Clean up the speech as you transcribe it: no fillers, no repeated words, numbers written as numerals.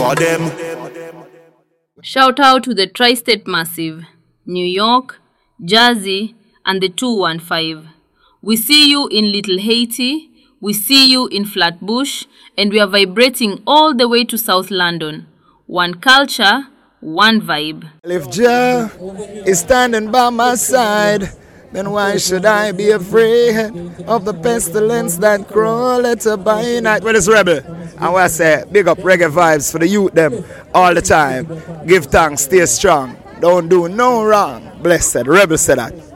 For them. Shout out to the Tri-State Massive, New York, Jersey, and the 215. We see you in Little Haiti, we see you in Flatbush, and we are vibrating all the way to South London. One culture, one vibe. If Jah is standing by my side, then why should I be afraid of the pestilence that crawleth by night? Well, it's Rebel. And what I say, big up reggae vibes for the youth them all the time. Give thanks, stay strong. Don't do no wrong. Blessed. Rebel said that.